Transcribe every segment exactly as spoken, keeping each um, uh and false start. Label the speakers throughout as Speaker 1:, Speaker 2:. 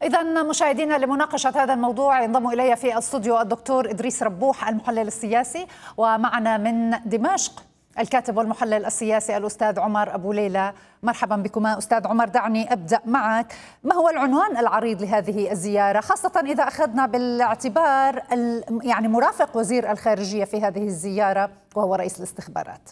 Speaker 1: إذا مشاهدينا، لمناقشة هذا الموضوع ينضم إلي في الاستوديو الدكتور إدريس ربوح المحلل السياسي، ومعنا من دمشق الكاتب والمحلل السياسي الأستاذ عمر أبو ليلى. مرحبا بكما أستاذ عمر. دعني أبدأ معك، ما هو العنوان العريض لهذه الزيارة، خاصة إذا أخذنا بالاعتبار يعني مرافق وزير الخارجية في هذه الزيارة وهو رئيس الاستخبارات؟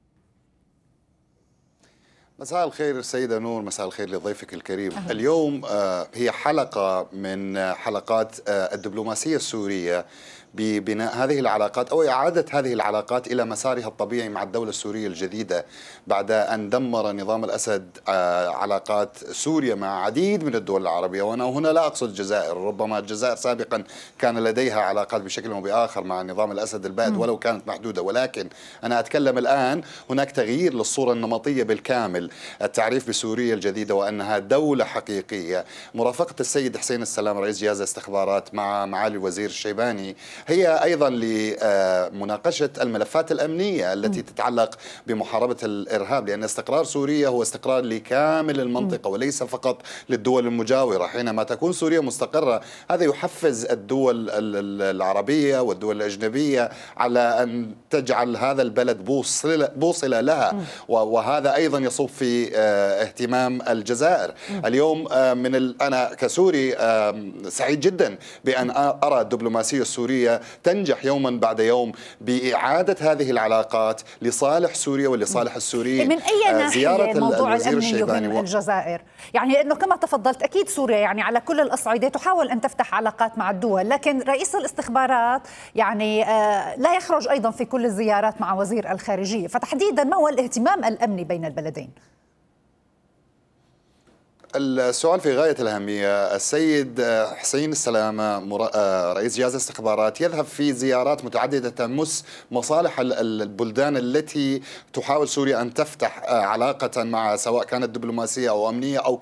Speaker 2: مساء الخير سيدة نور، مساء الخير لضيفك الكريم. أهلا. اليوم هي حلقة من حلقات الدبلوماسية السورية ببناء هذه العلاقات أو إعادة هذه العلاقات إلى مسارها الطبيعي مع الدولة السورية الجديدة، بعد أن دمر نظام الأسد علاقات سوريا مع عديد من الدول العربية. وأنا هنا لا أقصد الجزائر، ربما الجزائر سابقا كان لديها علاقات بشكل أو بآخر مع نظام الأسد البائد ولو كانت محدودة، ولكن أنا أتكلم الآن هناك تغيير للصورة النمطية بالكامل، التعريف بسوريا الجديدة وأنها دولة حقيقية. مرافقة السيد حسين السلام رئيس جهاز الاستخبارات مع معالي الوزير الشيباني هي أيضا لمناقشة الملفات الأمنية التي تتعلق بمحاربة الإرهاب، لأن استقرار سوريا هو استقرار لكامل المنطقة وليس فقط للدول المجاورة. حينما تكون سوريا مستقرة هذا يحفز الدول العربية والدول الأجنبية على أن تجعل هذا البلد بوصلة لها، وهذا أيضا يصب في اهتمام الجزائر. اليوم من أنا كسوري سعيد جدا بأن أرى الدبلوماسية السورية تنجح يوما بعد يوم بإعادة هذه العلاقات لصالح سوريا ولصالح السوريين.
Speaker 1: من أي ناحية موضوع الأمن يهم الجزائر؟ يعني أنه كما تفضلت أكيد سوريا يعني على كل الأصعدة تحاول أن تفتح علاقات مع الدول، لكن رئيس الاستخبارات يعني لا يخرج أيضا في كل الزيارات مع وزير الخارجية، فتحديدا ما هو الاهتمام الأمني بين البلدين؟
Speaker 2: السؤال في غاية الأهمية. السيد حسين السلامة رئيس جهاز الاستخبارات يذهب في زيارات متعددة تمس مصالح البلدان التي تحاول سوريا أن تفتح علاقة مع، سواء كانت دبلوماسية أو أمنية أو